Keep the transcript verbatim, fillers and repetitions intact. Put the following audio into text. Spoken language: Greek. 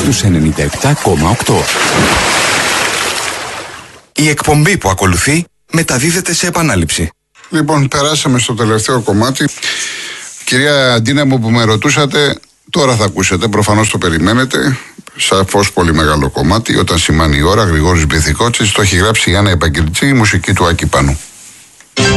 στους ενενήντα επτά κόμμα οκτώ. Η εκπομπή που ακολουθεί μεταδίδεται σε επανάληψη. Λοιπόν, περάσαμε στο τελευταίο κομμάτι. Κυρία Αντίναμο, που με ρωτούσατε, τώρα θα ακούσετε, προφανώς το περιμένετε. Σαφώς πολύ μεγάλο κομμάτι. Όταν σημάνει η ώρα, Γρηγόρης Μπιθικότσης, το έχει γράψει η Άννα Επαγγελτζή, η μουσική του Άκη Πάνου.